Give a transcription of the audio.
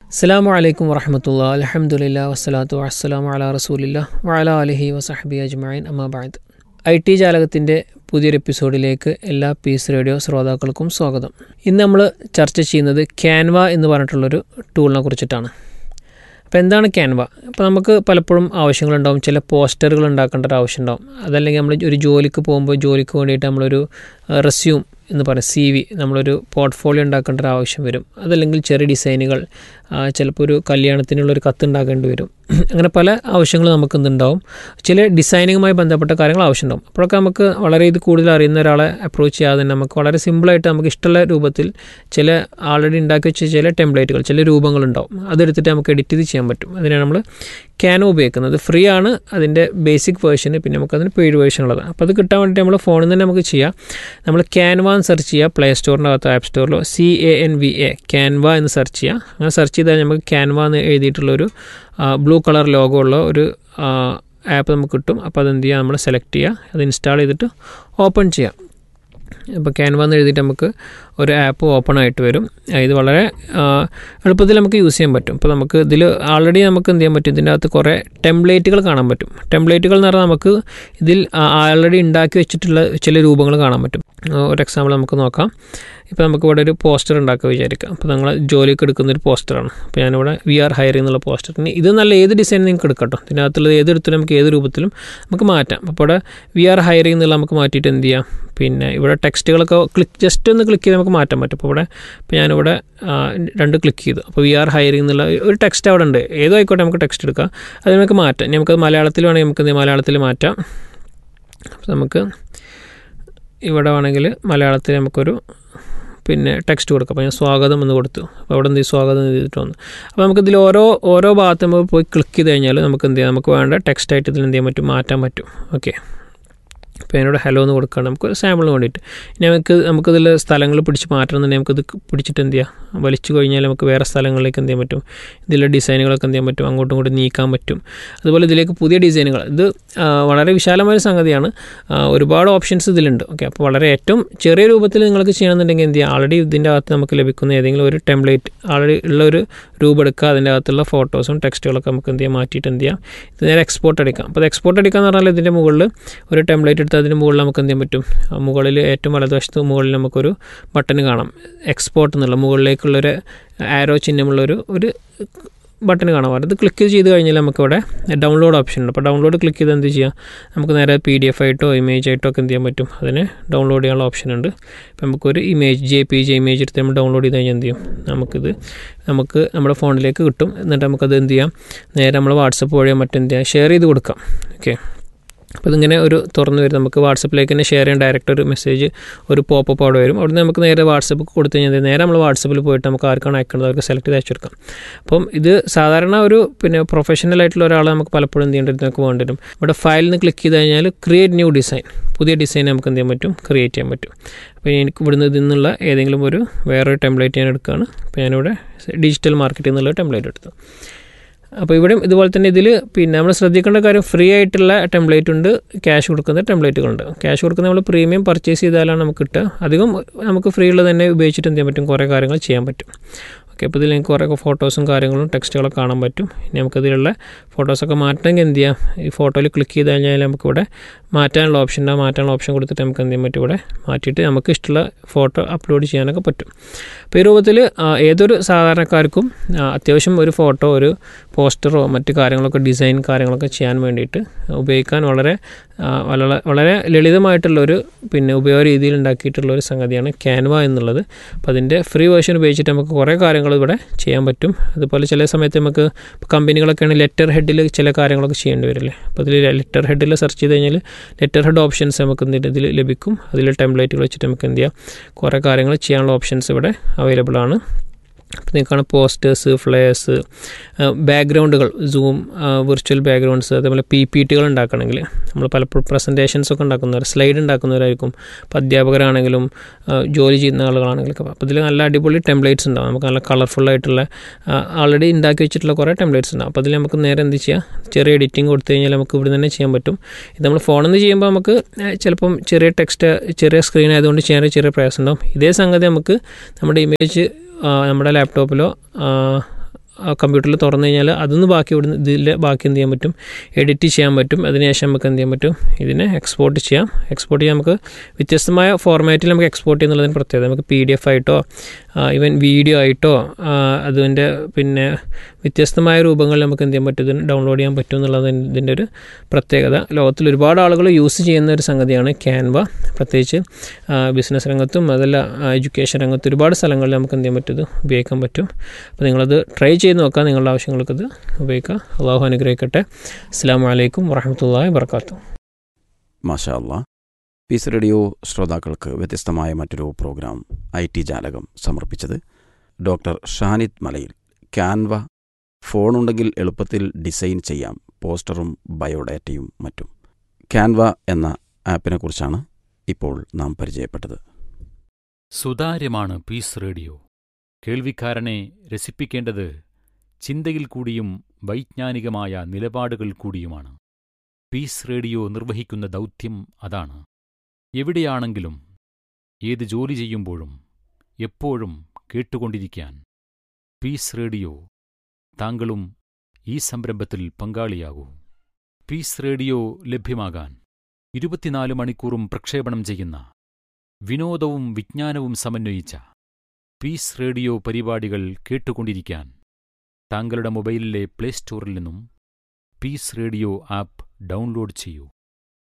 അസ്സലാമു അലൈക്കും വറഹ്മത്തുള്ളാഹി അൽഹംദുലില്ലാഹി വസ്സലാത്തു വസ്സലാമു അലാ റസൂലില്ലാഹി വഅലാ ആലിഹി വസഹ്ബിഹി അജ്മഈൻ അമ്മാ ബഅദ്. IT ജാലകത്തിൻ്റെ പുതിയൊരു എപ്പിസോഡിലേക്ക് എല്ലാ പീസ് റേഡിയോ ശ്രോതാക്കൾക്കും സ്വാഗതം. ഇന്ന് നമ്മൾ ചർച്ച ചെയ്യുന്നത് ക്യാൻവ എന്ന് പറഞ്ഞിട്ടുള്ളൊരു ടൂളിനെ കുറിച്ചിട്ടാണ്. അപ്പോൾ എന്താണ് ക്യാൻവ? അപ്പോൾ നമുക്ക് പലപ്പോഴും ആവശ്യങ്ങളുണ്ടാവും, ചില പോസ്റ്ററുകൾ ഉണ്ടാക്കേണ്ട ഒരു ആവശ്യമുണ്ടാവും. അതല്ലെങ്കിൽ നമ്മൾ ഒരു ജോലിക്ക് പോകുമ്പോൾ ജോലിക്ക് വേണ്ടിയിട്ട് നമ്മളൊരു റെസ്യൂം എന്ന് പറയും, CV, നമ്മളൊരു പോർട്ട്ഫോളിയോ ഉണ്ടാക്കേണ്ട ഒരു ആവശ്യം വരും. അതല്ലെങ്കിൽ ചെറിയ ഡിസൈനുകൾ, ചിലപ്പോൾ ഒരു കല്യാണത്തിനുള്ളൊരു കത്ത് ഉണ്ടാക്കേണ്ടി വരും. അങ്ങനെ പല ആവശ്യങ്ങൾ നമുക്ക് എന്തുണ്ടാവും, ചില ഡിസൈനിങ്ങുമായി ബന്ധപ്പെട്ട കാര്യങ്ങൾ ആവശ്യമുണ്ടാവും. അപ്പോഴൊക്കെ നമുക്ക് വളരെ ഇത് കൂടുതൽ അറിയുന്ന ഒരാളെ അപ്രോച്ച് ചെയ്യാതെ തന്നെ നമുക്ക് വളരെ സിമ്പിളായിട്ട് നമുക്ക് ഇഷ്ടമുള്ള രൂപത്തിൽ ചില ആൾറെഡി ഉണ്ടാക്കി വെച്ച ചില ടെംപ്ലേറ്റുകൾ, ചില രൂപങ്ങളുണ്ടാവും, അതെടുത്തിട്ട് നമുക്ക് എഡിറ്റ് ചെയ്ത് ചെയ്യാൻ പറ്റും. അതിനാണ് നമ്മൾ ക്യാൻവ ഉപയോഗിക്കുന്നത്. ഫ്രീ ആണ് അതിൻ്റെ ബേസിക് വേർഷൻ, പിന്നെ നമുക്കതിന് പെയ്ഡ് വേർഷൻ ഉള്ളത്. അപ്പോൾ അത് കിട്ടാൻ വേണ്ടിയിട്ട് നമ്മൾ ഫോണിൽ നിന്ന് തന്നെ നമുക്ക് ചെയ്യാം. നമ്മൾ ക്യാൻവ എന്ന് സെർച്ച് ചെയ്യുക, പ്ലേ സ്റ്റോറിൻ്റെ അകത്തോ ആപ്പ് സ്റ്റോറിലോ CANVA ക്യാൻവ എന്ന് സെർച്ച് ചെയ്യുക. അങ്ങനെ സെർച്ച് ചെയ്താൽ നമുക്ക് ക്യാൻവ എന്ന് എഴുതിയിട്ടുള്ളൊരു ബ്ലൂ കളർ ലോഗോ ഉള്ള ഒരു ആപ്പ് നമുക്ക് കിട്ടും. അപ്പോൾ അതെന്ത് ചെയ്യുക, നമ്മൾ സെലക്ട് ചെയ്യുക, അത് ഇൻസ്റ്റാൾ ചെയ്തിട്ട് ഓപ്പൺ ചെയ്യാം. ഇപ്പോൾ ക്യാൻവ എന്ന് എഴുതിയിട്ട് നമുക്ക് ഒരു ആപ്പ് ഓപ്പൺ ആയിട്ട് വരും. ഇത് വളരെ എളുപ്പത്തിൽ നമുക്ക് യൂസ് ചെയ്യാൻ പറ്റും. ഇപ്പോൾ നമുക്ക് ഇതിൽ ആൾറെഡി നമുക്ക് എന്ത് ചെയ്യാൻ പറ്റും, ഇതിൻ്റെ അകത്ത് കുറേ ടെംപ്ലേറ്റുകൾ കാണാൻ പറ്റും. ടെംപ്ലേറ്റുകൾ എന്ന് പറഞ്ഞാൽ നമുക്ക് ഇതിൽ ആൾറെഡി ഉണ്ടാക്കി വെച്ചിട്ടുള്ള ചില രൂപങ്ങൾ കാണാൻ പറ്റും. ഒരു എക്സാമ്പിൾ നമുക്ക് നോക്കാം. ഇപ്പോൾ നമുക്ക് ഇവിടെ ഒരു പോസ്റ്റർ ഉണ്ടാക്കുക വിചാരിക്കാം. അപ്പോൾ നിങ്ങൾ ജോലിക്ക് എടുക്കുന്നൊരു പോസ്റ്ററാണ്. അപ്പോൾ ഞാനിവിടെ വി ആർ ഹയറിംഗ് എന്നുള്ള പോസ്റ്ററിന് ഇത് നല്ല ഏത് ഡിസൈൻ നിങ്ങൾക്ക് എടുക്കട്ടോ, ഇതിനകത്തുള്ളത് ഏതെടുത്തിലും നമുക്ക് ഏത് രൂപത്തിലും നമുക്ക് മാറ്റാം. അപ്പോൾ ഇവിടെ വി ആർ ഹയറിംഗ് എന്നുള്ള നമുക്ക് മാറ്റിയിട്ട് എന്ത് ചെയ്യാം, പിന്നെ ഇവിടെ ടെക്സ്റ്റുകളൊക്കെ ജസ്റ്റ് ഒന്ന് ക്ലിക്ക് ചെയ്ത് നമുക്ക് മാറ്റാൻ പറ്റും. ഇപ്പോൾ ഞാനിവിടെ 2 ക്ലിക്ക് ചെയ്തു. അപ്പോൾ വി ആർ ഹയറിംഗ് എന്നുള്ള ഒരു ടെക്സ്റ്റ് അവിടെ ഉണ്ട്, ഏതോ ആയിക്കോട്ടെ നമുക്ക് ടെക്സ്റ്റ് എടുക്കാം, അത് നമുക്ക് മാറ്റാം. ഇനി നമുക്കത് മലയാളത്തിൽ വേണമെങ്കിൽ നമുക്ക് മലയാളത്തിൽ മാറ്റാം. അപ്പോൾ നമുക്ക് ഇവിടെ വേണമെങ്കിൽ മലയാളത്തിൽ നമുക്കൊരു പിന്നെ ടെക്സ്റ്റ് കൊടുക്കാം. അപ്പോൾ ഞാൻ സ്വാഗതം എന്ന് കൊടുത്തു. അപ്പോൾ അവിടെ എന്ത് ചെയ്യും, സ്വാഗതം ചെയ്തിട്ട് വന്നു. അപ്പോൾ നമുക്കിതിൽ ഓരോ ഭാഗത്ത് നമ്മൾ പോയി ക്ലിക്ക് ചെയ്ത് കഴിഞ്ഞാൽ നമുക്ക് എന്ത് ചെയ്യാം, നമുക്ക് വേണ്ട ടെക്സ്റ്റായിട്ട് ഇതിൽ എന്ത് ചെയ്യാൻ പറ്റും, മാറ്റാൻ പറ്റും. ഓക്കെ, അപ്പോൾ എന്നോട് ഹലോ എന്ന് കൊടുക്കുകയാണ് നമുക്ക് സാമ്പിളിന് വേണ്ടിയിട്ട്. ഇനി നമുക്കിതിൽ സ്ഥലങ്ങൾ പിടിച്ച് മാറ്റണമെന്നുണ്ടെങ്കിൽ നമുക്കിത് പിടിച്ചിട്ട് എന്ത് ചെയ്യാം, വലിച്ചു കഴിഞ്ഞാൽ നമുക്ക് വേറെ സ്ഥലങ്ങളിലേക്ക് എന്ത് ചെയ്യാൻ പറ്റും, ഇതിലെ ഡിസൈനുകളൊക്കെ എന്ത് ചെയ്യാൻ പറ്റും, അങ്ങോട്ടും ഇങ്ങോട്ടും നീക്കാൻ പറ്റും. അതുപോലെ ഇതിലേക്ക് പുതിയ ഡിസൈനുകൾ, ഇത് വളരെ വിശാലമായ സംഗതിയാണ്, ഒരുപാട് ഓപ്ഷൻസ് ഇതിലുണ്ട്. ഓക്കെ, അപ്പോൾ വളരെ ഏറ്റവും ചെറിയ രൂപത്തിൽ നിങ്ങൾക്ക് ചെയ്യണമെന്നുണ്ടെങ്കിൽ എന്ത് ചെയ്യുക, ആൾറെഡി ഇതിൻ്റെ അകത്ത് നമുക്ക് ലഭിക്കുന്ന ഏതെങ്കിലും ഒരു ടെംപ്ലേറ്റ് ആൾറെഡി ഉള്ളൊരു രൂപം എടുക്കുക, അതിൻ്റെ അകത്തുള്ള ഫോട്ടോസും ടെക്സ്റ്റുകളൊക്കെ നമുക്ക് എന്ത് ചെയ്യാം, മാറ്റിയിട്ട് എന്ത് ചെയ്യാം, ഇത് നേരെ എക്സ്പോർട്ട് അടിക്കാം. അപ്പോൾ അത് എക്സ്പോർട്ട് അടിക്കുക എന്ന് പറഞ്ഞാൽ ഇതിൻ്റെ മുകളിൽ ഒരു ടെംപ്ലേറ്റ് എടുത്ത് അതിന് മുകളിൽ നമുക്ക് എന്ത് ചെയ്യാൻ പറ്റും, മുകളിൽ ഏറ്റവും വലതുവശത്ത് മുകളിൽ നമുക്കൊരു ബട്ടൺ കാണാം, എക്സ്പോർട്ട് എന്നുള്ള മുകളിലേക്കുള്ളൊരു ആരോ ചിഹ്നമുള്ളൊരു ബട്ടൺ കാണാം. അത് ക്ലിക്ക് ചെയ്ത് കഴിഞ്ഞാൽ നമുക്കിവിടെ ഡൗൺലോഡ് ഓപ്ഷൻ ഉണ്ട്. അപ്പോൾ ഡൗൺലോഡ് ക്ലിക്ക് ചെയ്ത് എന്ത് ചെയ്യാം, നമുക്ക് നേരെ PDF ആയിട്ടോ ഇമേജ് ആയിട്ടോ ഒക്കെ എന്ത് ചെയ്യാൻ പറ്റും, അതിനെ ഡൗൺലോഡ് ചെയ്യാനുള്ള ഓപ്ഷൻ ഉണ്ട്. ഇപ്പോൾ നമുക്കൊരു ഇമേജ് JPG ഇമേജ് എടുത്ത് നമ്മൾ ഡൗൺലോഡ് ചെയ്ത് കഴിഞ്ഞാൽ എന്ത് ചെയ്യും, നമുക്ക് നമ്മുടെ ഫോണിലേക്ക് കിട്ടും. എന്നിട്ട് നമുക്കത് എന്ത് ചെയ്യാം, നേരെ നമ്മൾ വാട്സപ്പ് വഴിയോ മറ്റെന്ത് ചെയ്യാം, ഷെയർ ചെയ്ത് കൊടുക്കാം. ഓക്കെ, അപ്പോൾ ഇതിങ്ങനെ ഒരു തുറന്ന് വരും, നമുക്ക് വാട്സപ്പിലേക്ക് തന്നെ ഷെയർ ചെയ്യാൻ ഡയറക്റ്റ് ഒരു മെസ്സേജ്, ഒരു പോപ്പപ്പ് അവിടെ വരും. അവിടെ നിന്ന് നമുക്ക് നേരെ വാട്സപ്പ് കൊടുത്തു കഴിഞ്ഞാൽ നേരെ നമ്മൾ വാട്സപ്പിൽ പോയിട്ട് നമുക്ക് ആർക്കാണ് അയക്കേണ്ടത് അവർക്ക് സെലക്ട് ചെയ്ത് അയച്ചു കൊടുക്കാം. അപ്പം ഇത് സാധാരണ ഒരു പ്രൊഫഷണൽ ആയിട്ടുള്ള ഒരാളെ നമുക്ക് പലപ്പോഴും എന്ത് ചെയ്യേണ്ടത്, നമുക്ക് വേണ്ടി വരും. ഇവിടെ ഫയലിൽ നിന്ന് ക്ലിക്ക് ചെയ്ത് കഴിഞ്ഞാൽ ക്രിയേറ്റ് ന്യൂ ഡിസൈൻ, പുതിയ ഡിസൈൻ നമുക്ക് എന്ത് ചെയ്യാൻ പറ്റും, ക്രിയേറ്റ് ചെയ്യാൻ പറ്റും. അപ്പോൾ എനിക്ക് ഇവിടുന്ന് ഇതിൽ നിന്നുള്ള ഏതെങ്കിലും വേറൊരു ടെംപ്ലേറ്റ് ഞാൻ എടുക്കുകയാണ്. അപ്പോൾ ഞാനിവിടെ ഡിജിറ്റൽ മാർക്കറ്റിൽ നിന്നുള്ള ടെംപ്ലേറ്റ് എടുത്തു. അപ്പോൾ ഇവിടെയും ഇതുപോലെ തന്നെ ഇതിൽ നമ്മൾ ശ്രദ്ധിക്കേണ്ട കാര്യം, ഫ്രീ ആയിട്ടുള്ള ടെംപ്ലേറ്റ് ഉണ്ട്, ക്യാഷ് കൊടുക്കുന്ന ടെംപ്ലേറ്റുകളുണ്ട്. ക്യാഷ് കൊടുക്കുന്ന നമ്മൾ പ്രീമിയം പർച്ചേസ് ചെയ്താലാണ് നമുക്ക് കിട്ടുക. അധികം നമുക്ക് ഫ്രീ ഉള്ളത് തന്നെ ഉപയോഗിച്ചിട്ട് എന്ത് ചെയ്യാൻ പറ്റും, കുറേ കാര്യങ്ങൾ ചെയ്യാൻ പറ്റും. ഓക്കെ, അപ്പോൾ ഇതിൽ കുറേ ഫോട്ടോസും കാര്യങ്ങളും ടെക്സ്റ്റുകളൊക്കെ കാണാൻ പറ്റും. ഇനി നമുക്കതിലുള്ള ഫോട്ടോസൊക്കെ മാറ്റണമെങ്കിൽ എന്ത് ചെയ്യാം, ഈ ഫോട്ടോയിൽ ക്ലിക്ക് ചെയ്ത് കഴിഞ്ഞാൽ നമുക്കിവിടെ മാറ്റാനുള്ള ഓപ്ഷൻ ഉണ്ടാകും. മാറ്റാനുള്ള ഓപ്ഷൻ കൊടുത്തിട്ട് നമുക്ക് എന്ത് ചെയ്യാൻ പറ്റും, ഇവിടെ മാറ്റിയിട്ട് നമുക്ക് ഇഷ്ടമുള്ള ഫോട്ടോ അപ്ലോഡ് ചെയ്യാനൊക്കെ പറ്റും. അപ്പോൾ ഈ രൂപത്തിൽ ഏതൊരു സാധാരണക്കാർക്കും അത്യാവശ്യം ഒരു ഫോട്ടോ, ഒരു പോസ്റ്ററോ മറ്റ് കാര്യങ്ങളൊക്കെ ഡിസൈൻ കാര്യങ്ങളൊക്കെ ചെയ്യാൻ വേണ്ടിയിട്ട് ഉപയോഗിക്കാൻ വളരെ ലളിതമായിട്ടുള്ളൊരു ഉപയോഗ രീതിയിൽ ഉണ്ടാക്കിയിട്ടുള്ളൊരു സംഗതിയാണ് ക്യാൻവ എന്നുള്ളത്. അപ്പോൾ അതിൻ്റെ ഫ്രീ വേർഷൻ ഉപയോഗിച്ചിട്ട് നമുക്ക് കുറേ കാര്യങ്ങൾ ഇവിടെ ചെയ്യാൻ പറ്റും. അതുപോലെ ചില സമയത്ത് നമുക്ക് കമ്പനികളൊക്കെയാണ് ലെറ്റർ ഹെഡിൽ ചില കാര്യങ്ങളൊക്കെ ചെയ്യേണ്ടി വരില്ലേ. അപ്പോൾ അതിൽ ലെറ്റർ ഹെഡിൽ സെർച്ച് ചെയ്ത് കഴിഞ്ഞാൽ ലെറ്റർ ഹെഡ് ഓപ്ഷൻസ് നമുക്ക് ഇതിൽ ലഭിക്കും. അതിൽ ടെംപ്ലേറ്റുകൾ വെച്ചിട്ട് നമുക്ക് എന്ത് ചെയ്യാം, കുറേ കാര്യങ്ങൾ ചെയ്യാനുള്ള ഓപ്ഷൻസ് ഇവിടെ അവൈലബിൾ ആണ്. അപ്പോൾ നിങ്ങൾക്കാണ് posters, flares, ബാക്ക്ഗ്രൗണ്ടുകൾ, zoom, virtual backgrounds, അതേപോലെ PPTകൾ ഉണ്ടാക്കണമെങ്കിൽ നമ്മൾ പലപ്പോഴും പ്രസൻറ്റേഷൻസൊക്കെ ഉണ്ടാക്കുന്നവർ, സ്ലൈഡ് ഉണ്ടാക്കുന്നവരായിരിക്കും. ഇപ്പോൾ അധ്യാപകരാണെങ്കിലും ജോലി ചെയ്യുന്ന ആളുകളാണെങ്കിലും. അപ്പോൾ ഇതിൽ നല്ല അടിപൊളി ടെംപ്ലേറ്റ്സ് ഉണ്ടാകും, നമുക്ക് നല്ല കളർഫുള്ളായിട്ടുള്ള ആൾറെഡി ഉണ്ടാക്കി വെച്ചിട്ടുള്ള കുറേ ടെംപ്ലേറ്റ്സ് ഉണ്ടാകും. അപ്പോൾ അതിൽ നമുക്ക് നേരെ എന്ത് ചെയ്യാം, ചെറിയ എഡിറ്റിംഗ് കൊടുത്തു കഴിഞ്ഞാൽ നമുക്ക് ഇവിടെ തന്നെ ചെയ്യാൻ പറ്റും. ഇത് നമ്മൾ ഫോണിൽ നിന്ന് ചെയ്യുമ്പോൾ നമുക്ക് ചിലപ്പം ചെറിയ ടെക്സ്റ്റ്, ചെറിയ സ്ക്രീൻ ആയതുകൊണ്ട് ചെയ്യാൻ ചെറിയ പ്രയാസം ഉണ്ടാകും. ഇതേ സംഗതി നമുക്ക് നമ്മുടെ ഇമേജ് നമ്മുടെ ലാപ്ടോപ്പിലോ കമ്പ്യൂട്ടറിൽ തുറന്നു കഴിഞ്ഞാൽ അതൊന്ന് ബാക്കി ഇവിടുന്ന് ഇതിൽ ബാക്കി എന്ത് ചെയ്യാൻ പറ്റും, എഡിറ്റ് ചെയ്യാൻ പറ്റും. അതിനുശേഷം നമുക്ക് എന്ത് ചെയ്യാൻ പറ്റും, ഇതിനെ എക്സ്പോർട്ട് ചെയ്യാം. എക്സ്പോർട്ട് ചെയ്യാൻ നമുക്ക് വ്യത്യസ്തമായ ഫോർമാറ്റിൽ നമുക്ക് എക്സ്പോർട്ട് ചെയ്യുന്നുള്ളതിന് പ്രത്യേകത, നമുക്ക് PDF ആയിട്ടോ ഈവൻ വീഡിയോ ആയിട്ടോ അതിൻ്റെ പിന്നെ വ്യത്യസ്തമായ രൂപങ്ങളിൽ നമുക്ക് എന്ത് ചെയ്യാൻ പറ്റും, ഇതിന് ഡൗൺലോഡ് ചെയ്യാൻ പറ്റും എന്നുള്ളത് ഇതിൻ്റെ ഒരു പ്രത്യേകത. ലോകത്തിൽ ഒരുപാട് ആളുകൾ യൂസ് ചെയ്യുന്ന ഒരു സംഗതിയാണ് ക്യാൻവ. പ്രത്യേകിച്ച് ബിസിനസ് രംഗത്തും അതല്ല എഡ്യൂക്കേഷൻ രംഗത്തും ഒരുപാട് സ്ഥലങ്ങളിൽ നമുക്ക് എന്ത് ചെയ്യാൻ പറ്റും, ഇത് ഉപയോഗിക്കാൻ പറ്റും. അപ്പോൾ നിങ്ങളത് ട്രൈ ചെയ്ത് നോക്കാം, നിങ്ങളുടെ ആവശ്യങ്ങൾക്കത് ഉപയോഗിക്കാം. അള്ളാഹു അനുഗ്രഹിക്കട്ടെ. അസ്സലാമു അലൈക്കും വറഹ്മത്തുള്ളാഹി വബറകാതുഹു. മാഷാ അല്ലാ. പീസ് റേഡിയോ ശ്രോതാക്കൾക്ക് വ്യത്യസ്തമായ മറ്റൊരു പ്രോഗ്രാം IT ജാലകം സമർപ്പിച്ചത് ഡോക്ടർ ഷാനിദ് മലയിൽ. ക്യാൻവ ഫോണുണ്ടെങ്കിൽ എളുപ്പത്തിൽ ഡിസൈൻ ചെയ്യാം, പോസ്റ്ററും ബയോഡാറ്റയും മറ്റും. ക്യാൻവ എന്ന ആപ്പിനെക്കുറിച്ചാണ് ഇപ്പോൾ നാം പരിചയപ്പെട്ടത്. സുതാര്യമാണ് പീസ് റേഡിയോ. കേൾവിക്കാരനെ രസിപ്പിക്കേണ്ടത് ചിന്തയിൽ കൂടിയും വൈജ്ഞാനികമായ നിലപാടുകൾ കൂടിയുമാണ്. പീസ് റേഡിയോ നിർവഹിക്കുന്ന ദൗത്യം അതാണ്. എവിടെയാണെങ്കിലും ഏത് ജോലി ചെയ്യുമ്പോഴും എപ്പോഴും കേട്ടുകൊണ്ടിരിക്കാൻ പീസ് റേഡിയോ. താങ്കളും ഈ സംരംഭത്തിൽ പങ്കാളിയാകൂ. പീസ് റേഡിയോ ലഭ്യമാകാൻ 24 മണിക്കൂറും പ്രക്ഷേപണം ചെയ്യുന്ന വിനോദവും വിജ്ഞാനവും സമന്വയിച്ച പീസ് റേഡിയോ പരിപാടികൾ കേട്ടുകൊണ്ടിരിക്കാൻ താങ്കളുടെ മൊബൈലിലെ പ്ലേ സ്റ്റോറിൽ നിന്നും പീസ് റേഡിയോ ആപ്പ് ഡൗൺലോഡ് ചെയ്യൂ.